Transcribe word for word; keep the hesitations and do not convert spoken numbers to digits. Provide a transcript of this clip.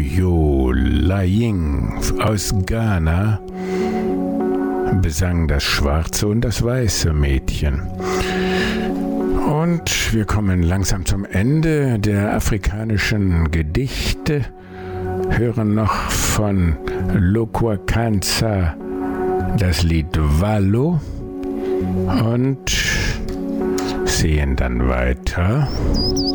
Oyo Laying aus Ghana besang das schwarze und das weiße Mädchen. Und wir kommen langsam zum Ende der afrikanischen Gedichte, hören noch von Lokwakanza das Lied Valo und sehen dann weiter.